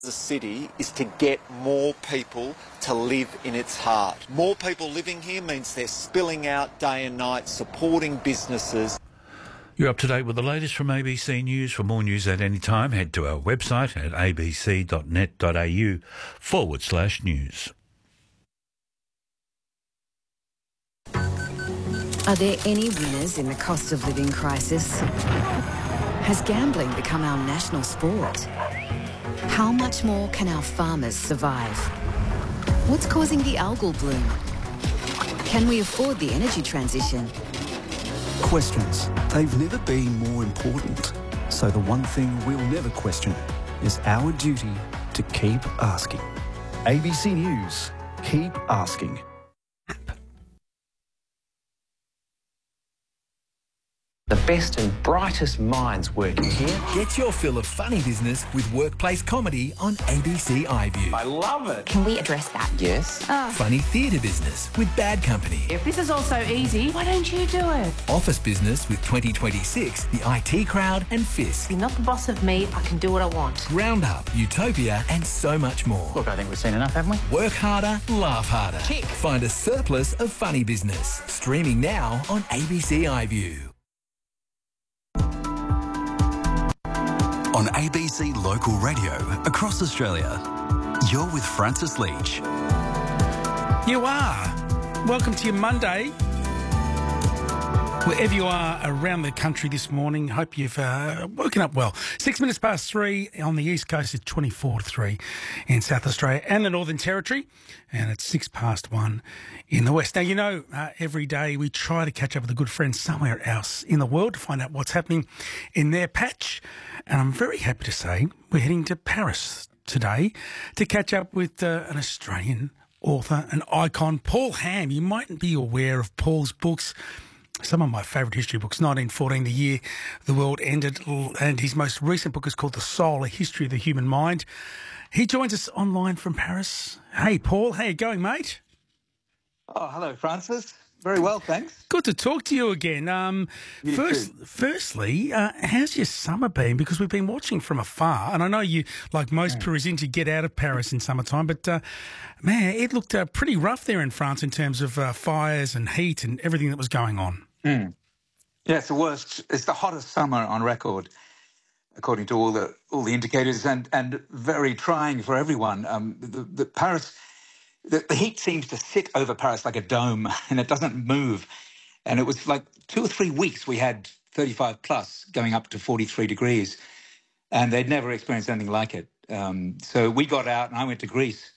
The city is to get more people to live in its heart. More people living here means they're spilling out day and night, supporting businesses. You're up to date with the latest from ABC News. For more news at any time, head to our website at abc.net.au/news. Are there any winners in the cost of living crisis? Has gambling become our national sport? How much more can our farmers survive? What's causing the algal bloom? Can we afford the energy transition? Questions. They've never been more important. So the one thing we'll never question is our duty to keep asking. ABC News. Keep asking. The best and brightest minds working here. Get your fill of funny business with workplace comedy on ABC iView. I love it. Can we address that? Yes. Funny theatre business with Bad Company. If this is all so easy, why don't you do it? Office business with 2026, the IT Crowd and FIS. You're not the boss of me, I can do what I want. Roundup, Utopia and so much more. Look, I think we've seen enough, haven't we? Work harder, laugh harder. Kick. Find a surplus of funny business. Streaming now on ABC iView. On ABC Local Radio across Australia, you're with Francis Leach. You are. Welcome to your Monday. Wherever you are around the country this morning, hope you've woken up well. 6 minutes past 3 on the East Coast, it's 24 to 3 in South Australia and the Northern Territory, and it's 6 past 1 in the West. Now, you know, every day we try to catch up with a good friend somewhere else in the world to find out what's happening in their patch, and I'm very happy to say we're heading to Paris today to catch up with an Australian author, an icon, Paul Ham. You mightn't be aware of Paul's books. Some of my favourite history books, 1914, The Year the World Ended, and his most recent book is called The Soul, A History of the Human Mind. He joins us online from Paris. Hey, Paul, how you going, mate? Oh, hello, Francis. Very well, thanks. Good to talk to you again. Firstly, how's your summer been? Because we've been watching from afar, and I know you, like most Parisians, you get out of Paris in summertime, but, man, it looked pretty rough there in France in terms of fires and heat and everything that was going on. Yeah, it's the worst. It's the hottest summer on record, according to all the indicators, and very trying for everyone. Paris, the heat seems to sit over Paris like a dome, and it doesn't move. And it was like 2 or 3 weeks we had 35 plus, going up to 43 degrees, and they'd never experienced anything like it. So we got out, and I went to Greece.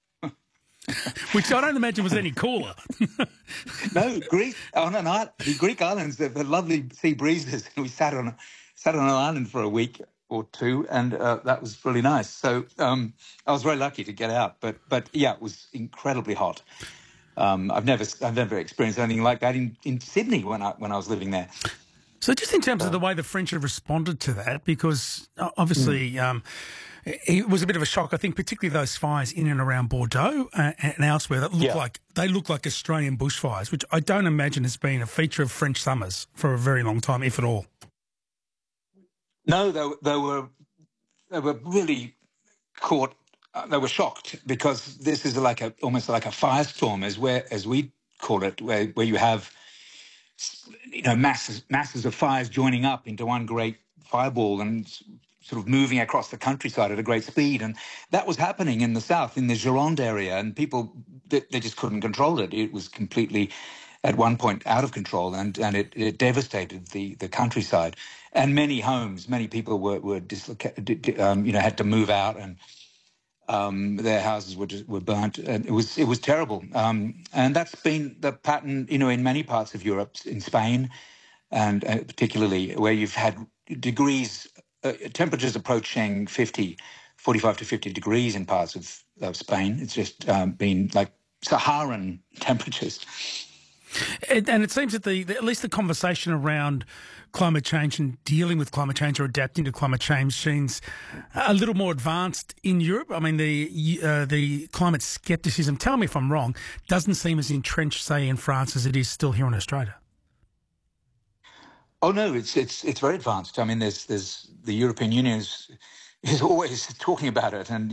Which I don't imagine was any cooler. No, Greece, the Greek islands, the lovely sea breezes. We sat on an island for a week or two, and that was really nice. So I was very lucky to get out. But yeah, it was incredibly hot. I've never experienced anything like that in Sydney when I was living there. So just in terms of the way the French have responded to that, because obviously it was a bit of a shock, I think, particularly those fires in and around Bordeaux and elsewhere that look like Australian bushfires, which I don't imagine has been a feature of French summers for a very long time, if at all. No, they were really caught. They were shocked because this is almost like a firestorm, as we call it, where you have masses of fires joining up into one great fireball and sort of moving across the countryside at a great speed. And that was happening in the south, in the Gironde area, and people, they just couldn't control it. It was completely, at one point, out of control, and it devastated the countryside. And many homes, many people were dislocated, had to move out, and their houses were burnt, and it was terrible. And that's been the pattern, in many parts of Europe, in Spain, and particularly where you've had temperatures approaching 45 to 50 degrees in parts of Spain. It's just been like Saharan temperatures. And it seems that at least the conversation around climate change and dealing with climate change or adapting to climate change seems a little more advanced in Europe. I mean, the climate scepticism, tell me if I'm wrong, doesn't seem as entrenched, say, in France as it is still here in Australia. Oh no, it's very advanced. I mean, there's the European Union is always talking about it, and